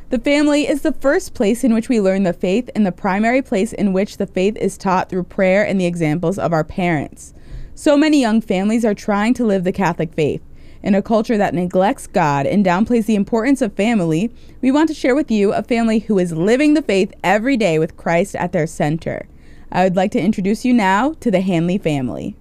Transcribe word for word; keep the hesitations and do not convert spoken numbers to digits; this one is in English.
The family is the first place in which we learn the faith and the primary place in which the faith is taught through prayer and the examples of our parents. So many young families are trying to live the Catholic faith. In a culture that neglects God and downplays the importance of family, we want to share with you a family who is living the faith every day with Christ at their center. I would like to introduce you now to the Hanley family.